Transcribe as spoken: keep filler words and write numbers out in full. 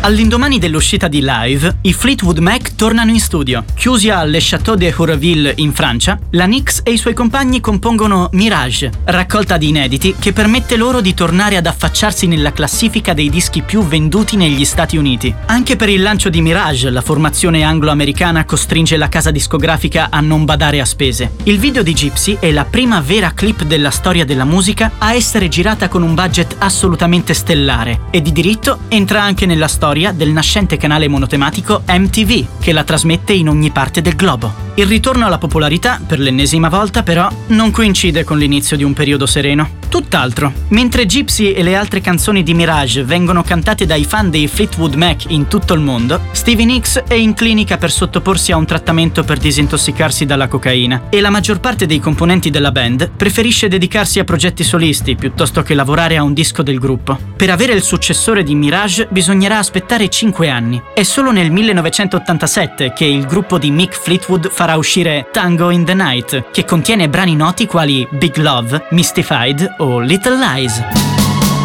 All'indomani dell'uscita di Live, i Fleetwood Mac tornano in studio. Chiusi al Château de Hourville in Francia, la Nix e i suoi compagni compongono Mirage, raccolta di inediti che permette loro di tornare ad affacciarsi nella classifica dei dischi più venduti negli Stati Uniti. Anche per il lancio di Mirage, la formazione anglo-americana costringe la casa discografica a non badare a spese. Il video di Gypsy è la prima vera clip della storia della musica a essere girata con un budget assolutamente stellare e di diritto entra anche nella storia del nascente canale monotematico M T V, che la trasmette in ogni parte del globo. Il ritorno alla popolarità, per l'ennesima volta però, non coincide con l'inizio di un periodo sereno. Tutt'altro. Mentre Gypsy e le altre canzoni di Mirage vengono cantate dai fan dei Fleetwood Mac in tutto il mondo, Stevie Nicks è in clinica per sottoporsi a un trattamento per disintossicarsi dalla cocaina e la maggior parte dei componenti della band preferisce dedicarsi a progetti solisti piuttosto che lavorare a un disco del gruppo. Per avere il successore di Mirage bisognerà aspettare cinque anni. È solo nel millenovecentottantasette che il gruppo di Mick Fleetwood farà uscire Tango in the Night, che contiene brani noti quali Big Love, Mystified o Little Lies.